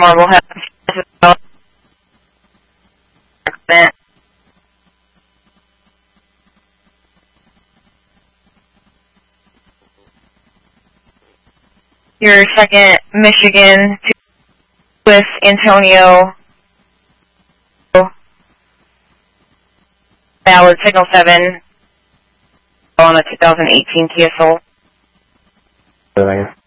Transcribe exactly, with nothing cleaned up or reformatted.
four, we'll have your second Michigan to with Antonio. Valid signal seven on a two thousand eighteen Kia Soul. Seven.